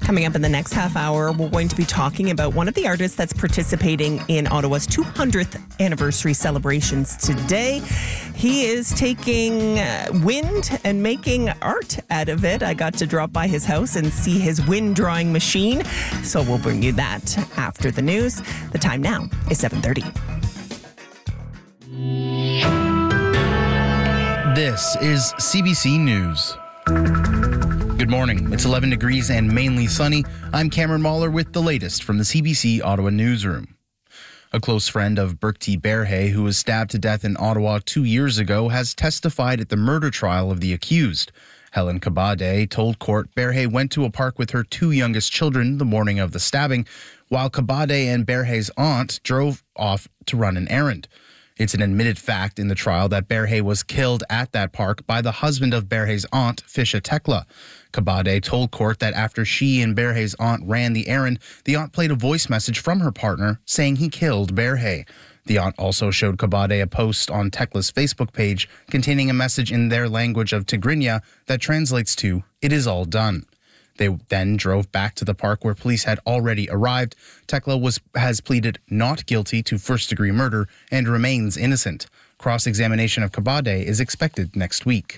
Coming up in the next half hour, we're going to be talking about one of the artists that's participating in Ottawa's 200th anniversary celebrations today. He is taking wind and making art out of it. I got to drop by his house and see his wind drawing machine. So we'll bring you that after the news. The time now is 7:30. This is CBC News. Good morning. It's 11 degrees and mainly sunny. I'm Cameron Mahler with the latest from the CBC Ottawa newsroom. A close friend of Burke T. Berhay, who was stabbed to death in Ottawa 2 years ago, has testified at the murder trial of the accused. Helen Kabade told court Berhay went to a park with her two youngest children the morning of the stabbing, while Kabade and Berhay's aunt drove off to run an errand. It's an admitted fact in the trial that Berhay was killed at that park by the husband of Berhay's aunt, Fisha Tekla. Kabade told court that after she and Berhay's aunt ran the errand, the aunt played a voice message from her partner saying he killed Berhay. The aunt also showed Kabade a post on Tekla's Facebook page containing a message in their language of Tigrinya that translates to, "It is all done." They then drove back to the park where police had already arrived. Tekla has pleaded not guilty to first-degree murder and remains innocent. Cross-examination of Kabade is expected next week.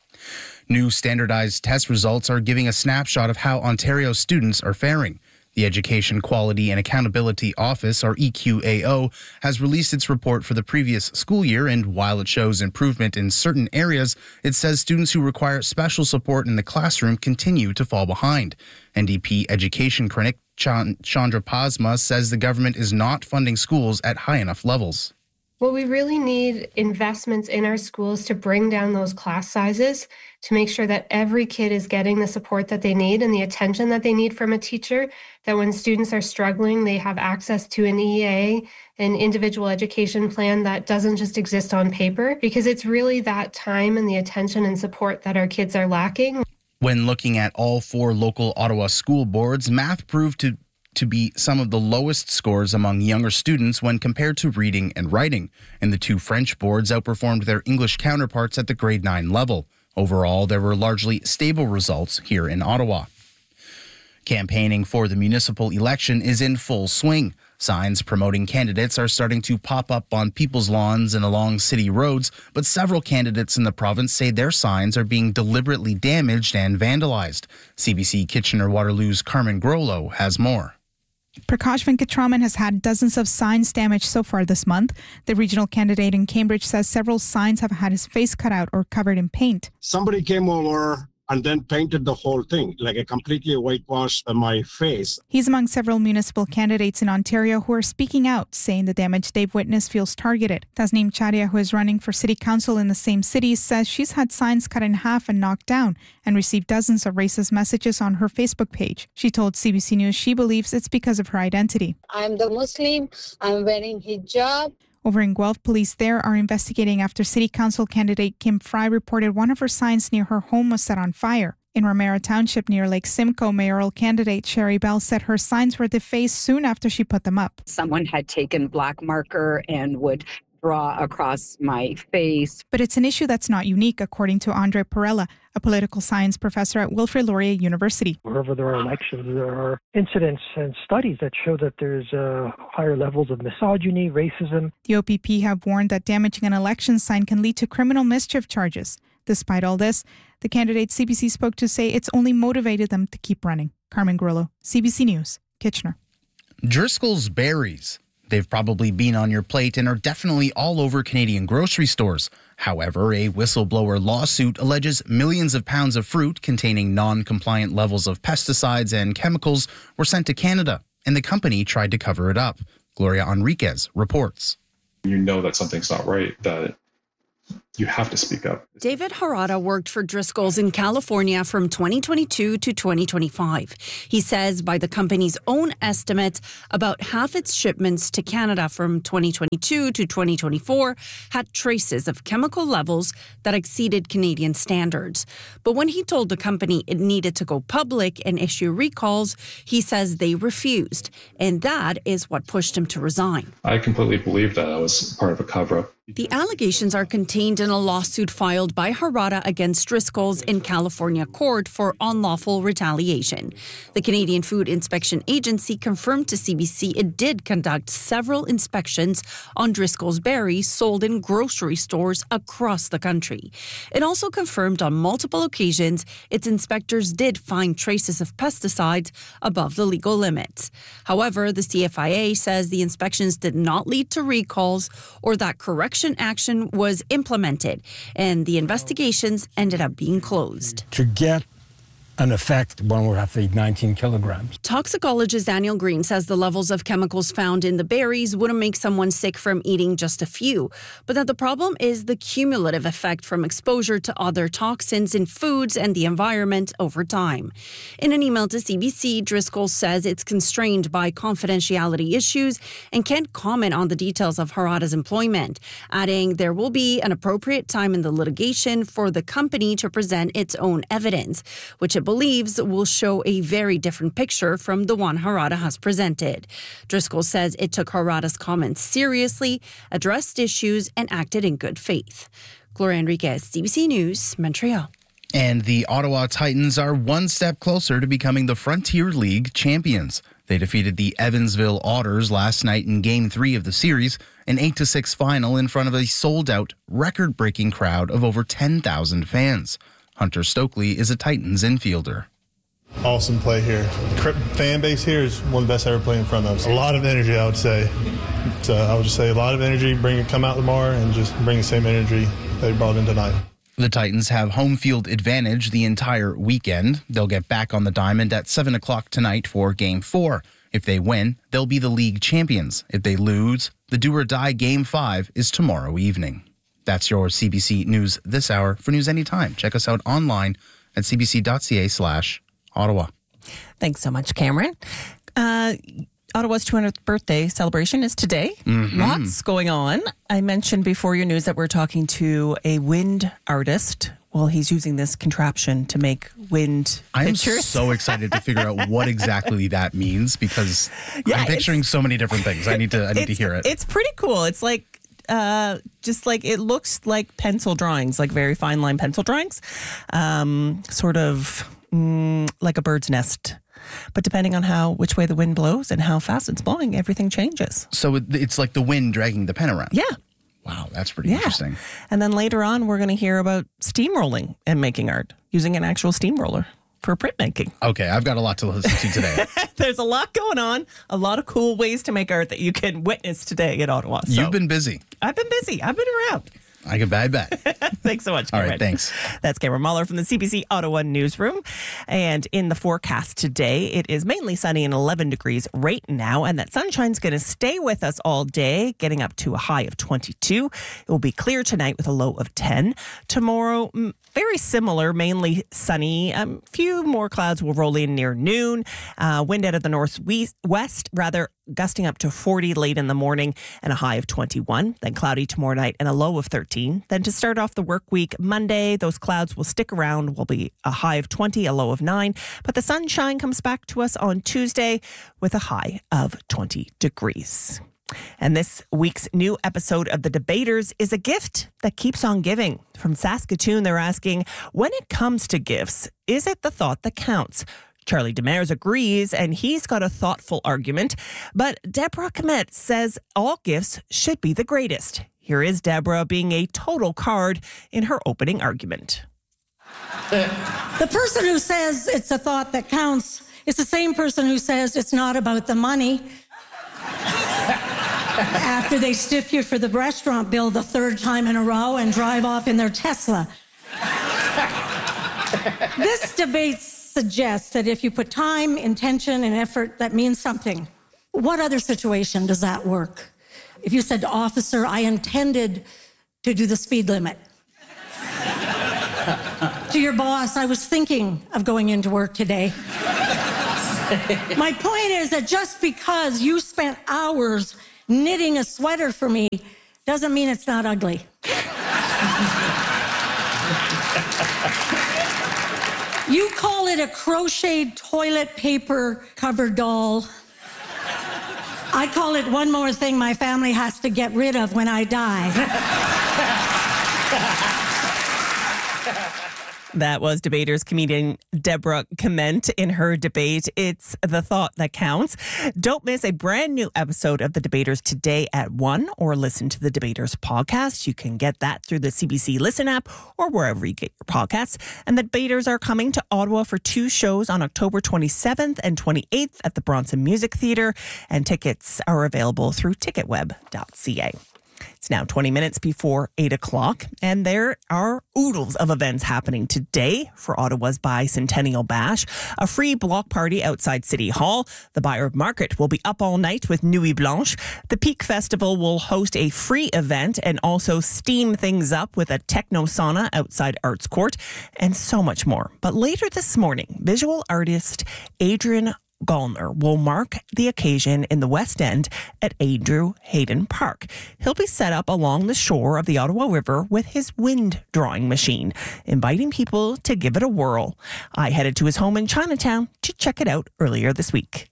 New standardized test results are giving a snapshot of how Ontario students are faring. The Education Quality and Accountability Office, or EQAO, has released its report for the previous school year, and while it shows improvement in certain areas, it says students who require special support in the classroom continue to fall behind. NDP education critic Chandra Pasma says the government is not funding schools at high enough levels. Well, we really need investments in our schools to bring down those class sizes, to make sure that every kid is getting the support that they need and the attention that they need from a teacher, that when students are struggling, they have access to an EA, an individual education plan that doesn't just exist on paper, because it's really that time and the attention and support that our kids are lacking. When looking at all four local Ottawa school boards, math proved to be some of the lowest scores among younger students when compared to reading and writing, and the two French boards outperformed their English counterparts at the grade 9 level. Overall, there were largely stable results here in Ottawa. Campaigning for the municipal election is in full swing. Signs promoting candidates are starting to pop up on people's lawns and along city roads, but several candidates in the province say their signs are being deliberately damaged and vandalized. CBC Kitchener-Waterloo's Carmen Grolo has more. Prakash Venkatraman has had dozens of signs damaged so far this month. The regional candidate in Cambridge says several signs have had his face cut out or covered in paint. Somebody came over and then painted the whole thing, like a completely whitewashed my face. He's among several municipal candidates in Ontario who are speaking out, saying the damage they've witnessed feels targeted. Tasneem Chadia, who is running for city council in the same city, says she's had signs cut in half and knocked down and received dozens of racist messages on her Facebook page. She told CBC News she believes it's because of her identity. I'm the Muslim, I'm wearing hijab. Over in Guelph, police there are investigating after City Council candidate Kim Fry reported one of her signs near her home was set on fire. In Romero Township near Lake Simcoe, mayoral candidate Sherry Bell said her signs were defaced soon after she put them up. Someone had taken black marker and would draw across my face. But it's an issue that's not unique, according to Andre Perella, a political science professor at Wilfrid Laurier University. Wherever there are elections, there are incidents and studies that show that there's higher levels of misogyny, racism. The OPP have warned that damaging an election sign can lead to criminal mischief charges. Despite all this, the candidates CBC spoke to say it's only motivated them to keep running. Carmen Grolo, CBC News, Kitchener. Driscoll's Berries. They've probably been on your plate and are definitely all over Canadian grocery stores. However, a whistleblower lawsuit alleges millions of pounds of fruit containing non-compliant levels of pesticides and chemicals were sent to Canada, and the company tried to cover it up. Gloria Enriquez reports. You know that something's not right, that you have to speak up. David Harada worked for Driscoll's in California from 2022 to 2025. He says by the company's own estimates, about half its shipments to Canada from 2022 to 2024 had traces of chemical levels that exceeded Canadian standards. But when he told the company it needed to go public and issue recalls, he says they refused. And that is what pushed him to resign. I completely believe that I was part of a cover-up. The allegations are contained in in a lawsuit filed by Harada against Driscoll's in California court for unlawful retaliation. The Canadian Food Inspection Agency confirmed to CBC it did conduct several inspections on Driscoll's berries sold in grocery stores across the country. It also confirmed on multiple occasions its inspectors did find traces of pesticides above the legal limits. However, the CFIA says the inspections did not lead to recalls or that correction action was implemented, and the investigations ended up being closed. To get an effect when we're at the 19 kilograms. Toxicologist Daniel Green says the levels of chemicals found in the berries wouldn't make someone sick from eating just a few, but that the problem is the cumulative effect from exposure to other toxins in foods and the environment over time. In an email to CBC, Driscoll says it's constrained by confidentiality issues and can't comment on the details of Harada's employment, adding there will be an appropriate time in the litigation for the company to present its own evidence, which it believes will show a very different picture from the one Harada has presented. Driscoll says it took Harada's comments seriously, addressed issues, and acted in good faith. Gloria Enriquez, CBC News, Montreal. And the Ottawa Titans are one step closer to becoming the Frontier League champions. They defeated the Evansville Otters last night in Game 3 of the series, an 8-6 final in front of a sold-out, record-breaking crowd of over 10,000 fans. Hunter Stokely is a Titans infielder. Awesome play here. The fan base here is one of the best I ever played in front of. A lot of energy, I would say. So I would just say a lot of energy. Come out tomorrow and just bring the same energy they brought in tonight. The Titans have home field advantage the entire weekend. They'll get back on the diamond at 7 o'clock tonight for Game 4. If they win, they'll be the league champions. If they lose, the do-or-die Game 5 is tomorrow evening. That's your CBC News this hour. For news anytime, check us out online at cbc.ca/Ottawa. Thanks so much, Cameron. Ottawa's 200th birthday celebration is today. Mm-hmm. Lots going on. I mentioned before your news that we're talking to a wind artist. Well, he's using this contraption to make wind pictures. I'm so excited to figure out what exactly that means because I'm picturing so many different things. I need to hear it. It's pretty cool. It's like just like it looks like pencil drawings, like very fine line pencil drawings, sort of like a bird's nest. But depending on which way the wind blows and how fast it's blowing, everything changes. So it's like the wind dragging the pen around. Yeah. Wow, that's pretty interesting. And then later on, we're going to hear about steamrolling and making art using an actual steamroller for printmaking. Okay, I've got a lot to listen to today. There's a lot going on, a lot of cool ways to make art that you can witness today in Ottawa. So, you've been busy. I've been busy. I've been around. I can bet. Thanks so much, Cameron. All right, thanks. That's Cameron Mahler from the CBC Ottawa Newsroom. And in the forecast today, it is mainly sunny and 11 degrees right now. And that sunshine's going to stay with us all day, getting up to a high of 22. It will be clear tonight with a low of 10. Tomorrow, very similar, mainly sunny. A few more clouds will roll in near noon. Wind out of the northwest, gusting up to 40 late in the morning and a high of 21. Then cloudy tomorrow night and a low of 13. Then to start off the work week, Monday, those clouds will stick around. Will be a high of 20, a low of 9. But the sunshine comes back to us on Tuesday with a high of 20 degrees. And this week's new episode of The Debaters is a gift that keeps on giving. From Saskatoon, they're asking, when it comes to gifts, is it the thought that counts? Charlie Demers agrees, and he's got a thoughtful argument. But Deborah Comet says all gifts should be the greatest. Here is Deborah being a total card in her opening argument. The person who says it's a thought that counts is the same person who says it's not about the money after they stiff you for the restaurant bill the third time in a row and drive off in their Tesla. This debate suggests that if you put time, intention, and effort, that means something. What other situation does that work? If you said, officer, I intended to do the speed limit. To your boss, I was thinking of going into work today. My point is that just because you spent hours knitting a sweater for me doesn't mean it's not ugly. You call it a crocheted toilet paper covered doll. I call it one more thing my family has to get rid of when I die. That was Debaters comedian Deborah Comment in her debate. It's the thought that counts. Don't miss a brand new episode of The Debaters today at 1 or listen to the Debaters podcast. You can get that through the CBC Listen app or wherever you get your podcasts. And the Debaters are coming to Ottawa for 2 shows on October 27th and 28th at the Bronson Music Theatre. And tickets are available through ticketweb.ca. It's now 20 minutes before 8 o'clock, and there are oodles of events happening today for Ottawa's Bicentennial Bash. A free block party outside City Hall. The Byard Market will be up all night with Nuit Blanche. The Peak Festival will host a free event and also steam things up with a techno sauna outside Arts Court, and so much more. But later this morning, visual artist Adrian Gallner will mark the occasion in the West End at Andrew Hayden Park. He'll be set up along the shore of the Ottawa River with his wind drawing machine, inviting people to give it a whirl. I headed to his home in Chinatown to check it out earlier this week.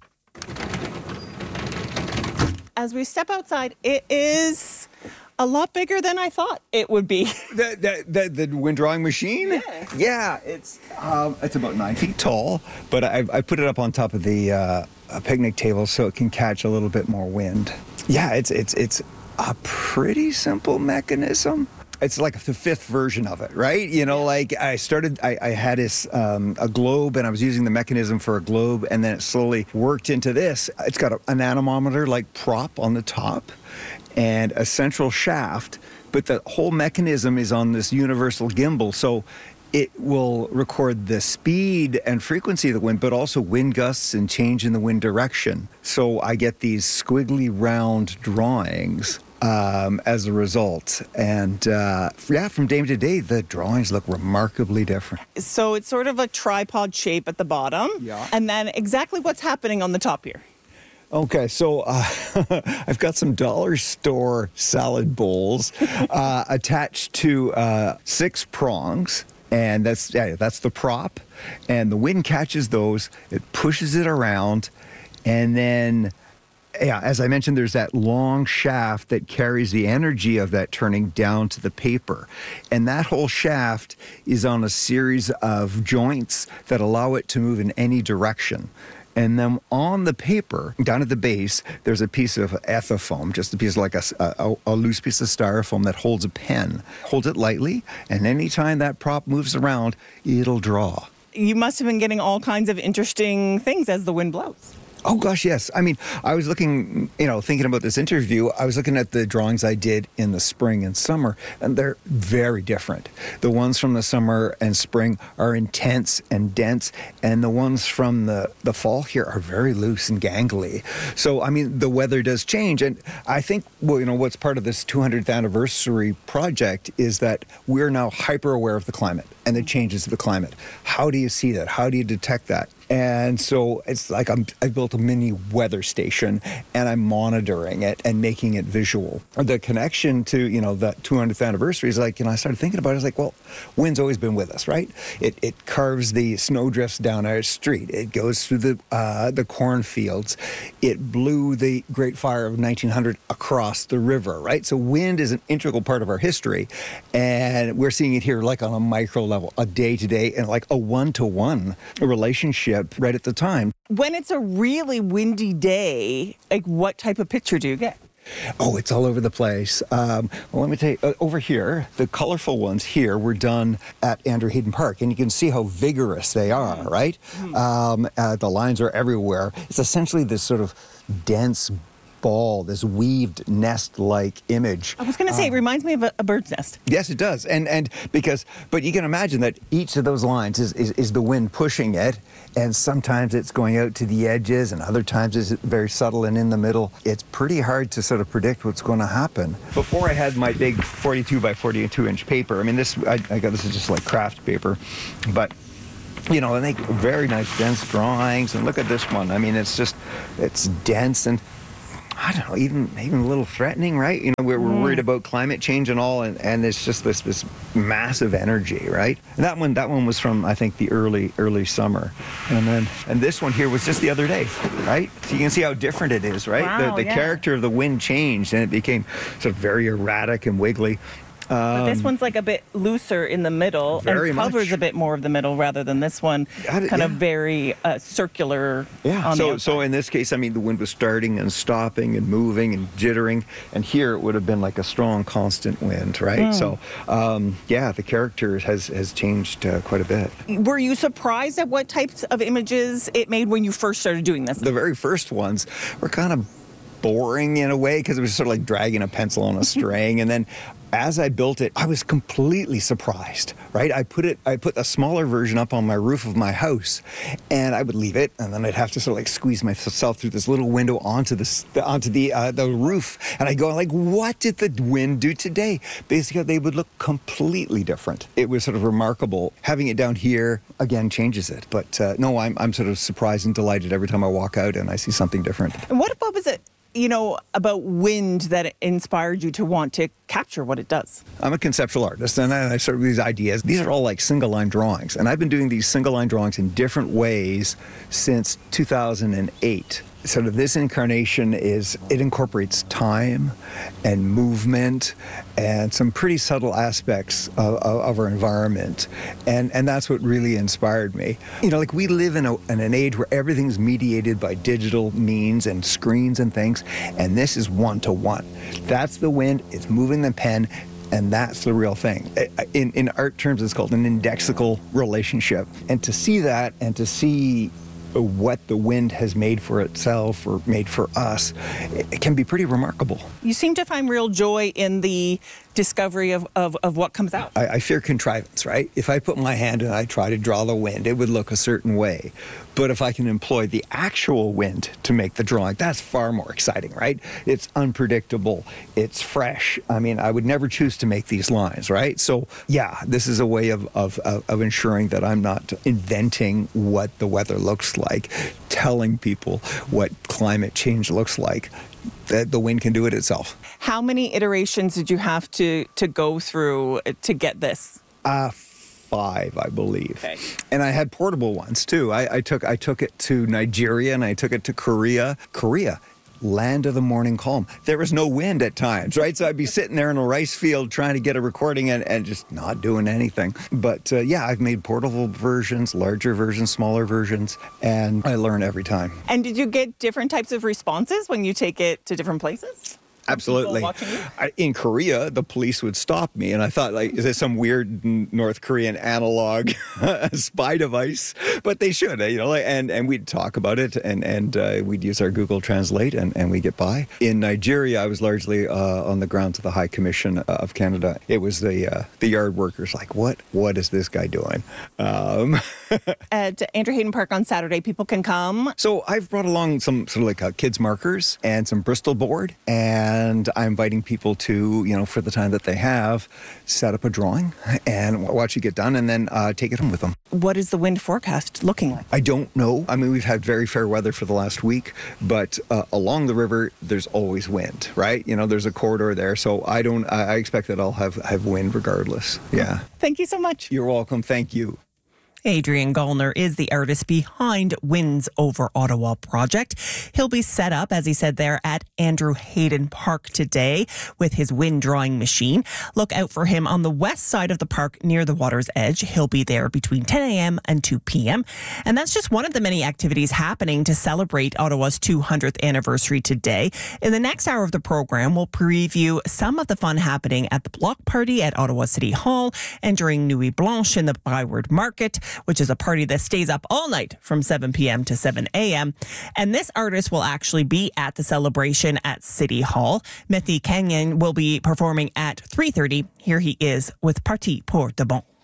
As we step outside, it is a lot bigger than I thought it would be. The wind drawing machine? Yes. Yeah, it's about 9 feet tall, but I put it up on top of the picnic table so it can catch a little bit more wind. Yeah, it's a pretty simple mechanism. It's like the 5th version of it, right? You know, like I had this a globe, and I was using the mechanism for a globe, and then it slowly worked into this. It's got an anemometer like prop on the top and a central shaft, but the whole mechanism is on this universal gimbal, so it will record the speed and frequency of the wind, but also wind gusts and change in the wind direction. So I get these squiggly round drawings as a result. And from day to day, the drawings look remarkably different. So it's sort of a tripod shape at the bottom. Yeah. And then exactly what's happening on the top here? Okay, so I've got some dollar store salad bowls attached to 6 prongs, and that's the prop. And the wind catches those, it pushes it around, and then, as I mentioned, there's that long shaft that carries the energy of that turning down to the paper. And that whole shaft is on a series of joints that allow it to move in any direction. And then on the paper, down at the base, there's a piece of ethafoam, just a piece like a loose piece of styrofoam that holds a pen. Hold it lightly, and anytime that prop moves around, it'll draw. You must have been getting all kinds of interesting things as the wind blows. Oh, gosh, yes. I mean, I was looking, thinking about this interview, I was looking at the drawings I did in the spring and summer, and they're very different. The ones from the summer and spring are intense and dense, and the ones from the fall here are very loose and gangly. So, I mean, the weather does change, and I think, what's part of this 200th anniversary project is that we're now hyper aware of the climate and the changes of the climate. How do you see that? How do you detect that? And so it's like I built a mini weather station, and I'm monitoring it and making it visual. The connection to, that 200th anniversary is like, I started thinking about it. I was like, well, wind's always been with us, right? It carves the snowdrifts down our street. It goes through the cornfields. It blew the Great Fire of 1900 across the river, right? So wind is an integral part of our history, and we're seeing it here like on a micro level, a day-to-day, and like a one-to-one relationship right at the time. When it's a really windy day, like what type of picture do you get? Oh, it's all over the place. Well, let me tell you, over here, the colorful ones here were done at Andrew Hayden Park, and you can see how vigorous they are, right? The lines are everywhere. It's essentially this sort of dense ball, this weaved nest-like image. I was going to say, it reminds me of a bird's nest. Yes, it does. But you can imagine that each of those lines is the wind pushing it, and sometimes it's going out to the edges, and other times it's very subtle and in the middle. It's pretty hard to sort of predict what's going to happen. Before I had my big 42 by 42 inch paper, I mean, this is just like craft paper, but I make very nice dense drawings, and look at this one. I mean, it's dense and I don't know, even a little threatening, right? We're worried about climate change and all, and it's just this massive energy, right? And that one was from, I think, the early summer, and this one here was just the other day, right? So you can see how different it is, right? Wow, the character of the wind changed, and it became sort of very erratic and wiggly. But this one's like a bit looser in the middle Very and covers much. a bit more of the middle rather than this one, kind of very circular. Yeah. On the So in this case, I mean, the wind was starting and stopping and moving and jittering, and here it would have been like a strong, constant wind, right? So, the character has changed quite a bit. Were you surprised at what types of images it made when you first started doing this? The very first ones were kind of boring in a way because it was sort of like dragging a pencil on a string, and then as I built it, I was completely surprised, right? I put a smaller version up on my roof of my house, and I would leave it, and then I'd have to sort of like squeeze myself through this little window onto the roof, and I go like, what did the wind do today? Basically, they would look completely different. It was sort of remarkable. Having it down here again changes it, but no, I'm sort of surprised and delighted every time I walk out and I see something different. And what was it, about wind that inspired you to want to capture what it does? I'm a conceptual artist, and I sort of these ideas. These are all like single-line drawings, and I've been doing these single-line drawings in different ways since 2008. Sort of this incarnation it incorporates time and movement and some pretty subtle aspects of our environment. And that's what really inspired me. Like we live in an age where everything's mediated by digital means and screens and things, and this is one-to-one. That's the wind, it's moving the pen, and that's the real thing. In art terms, it's called an indexical relationship. And to see that and to see what the wind has made for itself or made for us, it can be pretty remarkable. You seem to find real joy in the discovery of what comes out. I fear contrivance, right? If I put my hand and I try to draw the wind, it would look a certain way. But if I can employ the actual wind to make the drawing, that's far more exciting, right? It's unpredictable. It's fresh. I mean, I would never choose to make these lines, right? So, yeah, this is a way of ensuring that I'm not inventing what the weather looks like, telling people what climate change looks like. That the wind can do it itself. How many iterations did you have to go through to get this? 5, I believe. Okay. And I had portable ones too. I took it to Nigeria and I took it to Korea. Land of the morning calm. There was no wind at times, right? So I'd be sitting there in a rice field trying to get a recording and just not doing anything. But I've made portable versions, larger versions, smaller versions, and I learn every time. And did you get different types of responses when you take it to different places? Absolutely. In Korea, the police would stop me, and I thought, like, is this some weird North Korean analog spy device? But they should, and we'd talk about it, and we'd use our Google Translate, and we get by. In Nigeria, I was largely on the grounds of the High Commission of Canada. It was the yard workers, like, what is this guy doing? At Andrew Hayden Park on Saturday, people can come. So I've brought along some sort of like kids markers and some Bristol board, and I'm inviting people to, for the time that they have, set up a drawing and watch it get done and then take it home with them. What is the wind forecast looking like? I don't know. I mean, we've had very fair weather for the last week, but along the river, there's always wind, right? There's a corridor there. So I expect that I'll have wind regardless. Yeah. Thank you so much. You're welcome. Thank you. Adrian Gallner is the artist behind Winds Over Ottawa project. He'll be set up, as he said there, at Andrew Hayden Park today with his wind drawing machine. Look out for him on the west side of the park near the water's edge. He'll be there between 10 a.m. and 2 p.m. And that's just one of the many activities happening to celebrate Ottawa's 200th anniversary today. In the next hour of the program, we'll preview some of the fun happening at the block party at Ottawa City Hall and during Nuit Blanche in the Byward Market, which is a party that stays up all night from 7 p.m. to 7 a.m. And this artist will actually be at the celebration at City Hall. Methi Kenyon will be performing at 3:30. Here he is with Parti pour de Bon.